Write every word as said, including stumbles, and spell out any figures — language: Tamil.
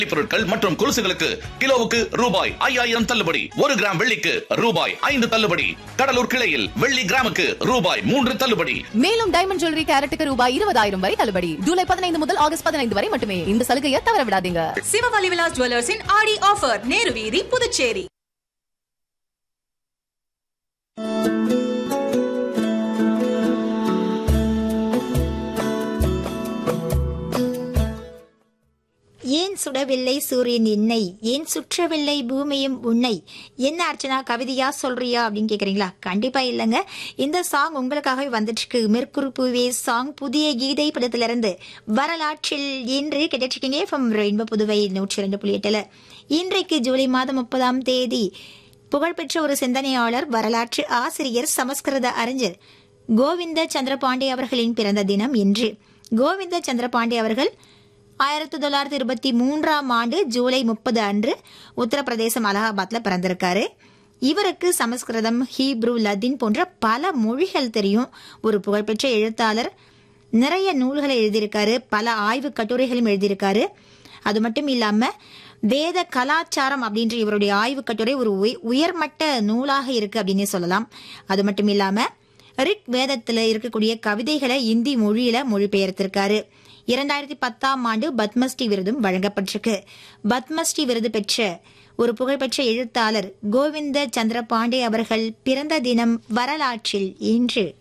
பொருட்கள் மற்றும் கொலுசுகளுக்கு கிலோவுக்கு ரூபாய் ஐயாயிரம் தள்ளுபடி. ஒரு கிராம் வெள்ளிக்கு ரூபாய் ஐந்து தள்ளுபடி. கடலூர் கிளையில் வெள்ளி கிராமுக்கு ரூபாய் மூன்று தள்ளுபடி. மேலும் டைமண்ட் ஜுவல்லரி கேரட்டுக்கு ரூபாய் இருபதாயிரம் வரை தள்ளுபடி. ஜூலை பதினைந்து முதல் ஆகஸ்ட் பதினைந்து வரை மட்டுமே. இந்த சலுகையை தவற விடாதீங்க. சிவவலி விலாஸ் ஜுவல்லர்ஸின் ஆடி ஆஃபர், நேரு வீதி, புதுச்சேரி. ஏன் சுடவில்லை சூரியன் என்னை, ஏன் சுற்றவில்லை பூமியும் உன்னை, என்ன அர்ச்சனா கவிதையா சொல்றியா அப்படின்னு கேக்குறீங்களா? கண்டிப்பா இல்லைங்க. இந்த சாங் உங்களுக்காகவே வந்துட்டு இருக்கு. மெர்க்குரு பூவே சாங் புதிய கீதை படத்திலிருந்து வரலாற்றில் இன்று கிடைச்சிருக்கீங்க ஃப்ரம் ரெயின்போ புதுவை நூற்றி இரண்டு புள்ளி எட்டுல. இன்றைக்கு ஜூலை மாதம் முப்பதாம் தேதி புகழ்பெற்ற ஒரு சிந்தனையாளர், வரலாற்று ஆசிரியர், சமஸ்கிருத அறிஞர் கோவிந்த சந்திரபாண்டே அவர்களின் பிறந்த தினம் இன்று. கோவிந்த சந்திரபாண்டே அவர்கள் ஆயிரத்தி தொள்ளாயிரத்தி இருபத்தி மூன்றாம் ஆண்டு ஜூலை முப்பது அன்று உத்தரப்பிரதேசம் அலகாபாத்ல பிறந்திருக்காரு. இவருக்கு சமஸ்கிருதம், ஹீப்ரு, லத்தீன் போன்ற பல மொழிகள் தெரியும். ஒரு புகழ்பெற்ற எழுத்தாளர், நிறைய நூல்களை எழுதியிருக்காரு, பல ஆய்வு கட்டுரைகளும் எழுதியிருக்காரு. அது மட்டும் இல்லாம வேத கலாச்சாரம் அப்படின்ற இவருடைய ஆய்வு கட்டுரை ஒரு உயர்மட்ட நூலாக இருக்கு அப்படின்னு சொல்லலாம். அது மட்டும் இல்லாம ரிக் வேதத்துல இருக்கக்கூடிய கவிதைகளை இந்தி மொழியில மொழிபெயர்த்திருக்காரு. இரண்டாயிரத்தி பத்தாம் ஆண்டு பத்மஸ்ரீ விருதும் வழங்கப்பட்டிருக்கு. பத்மஸ்ரீ விருது பெற்ற ஒரு புகழ்பெற்ற எழுத்தாளர் கோவிந்த சந்திரபாண்டே அவர்கள் பிறந்த தினம் வரலாற்றில் இன்று.